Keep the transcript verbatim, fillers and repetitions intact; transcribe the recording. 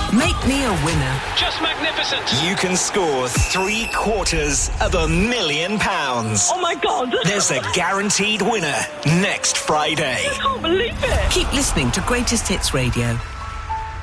Make me a winner. Just magnificent. You can score three quarters of a million pounds. Oh my God. There's a guaranteed winner next Friday. I can't believe it. Keep listening to Greatest Hits Radio.